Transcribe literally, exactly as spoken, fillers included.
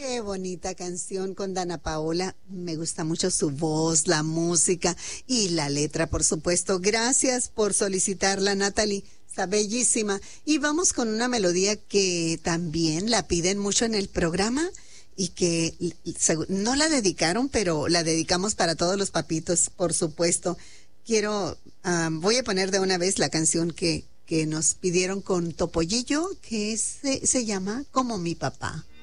Qué bonita canción con Dana Paola. Me gusta mucho su voz, la música y la letra, por supuesto. Gracias por solicitarla, Natalie. Está bellísima. Y vamos con una melodía que también la piden mucho en el programa y que no la dedicaron, pero la dedicamos para todos los papitos, por supuesto. Quiero, um, voy a poner de una vez la canción que, que nos pidieron con Topollillo, que se, se llama Como mi papá.